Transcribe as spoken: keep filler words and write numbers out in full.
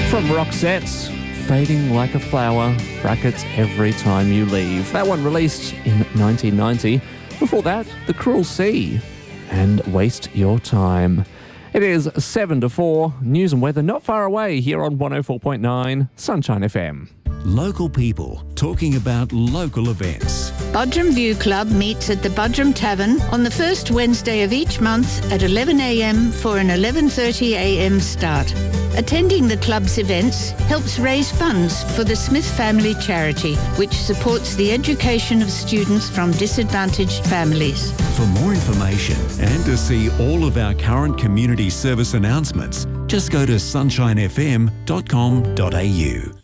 From Roxette's Fading Like a Flower, brackets Every Time You Leave. That one released in nineteen ninety. Before that, The Cruel Sea and Waste Your Time. It is seven to four. News and weather not far away here on one oh four point nine Sunshine F M. Local people talking about local events. Budrum View Club meets at the Budrum Tavern on the first Wednesday of each month at eleven a m for an eleven thirty a m start. Attending the club's events helps raise funds for the Smith Family Charity, which supports the education of students from disadvantaged families. For more information and to see all of our current community service announcements, just go to sunshine f m dot com dot a u.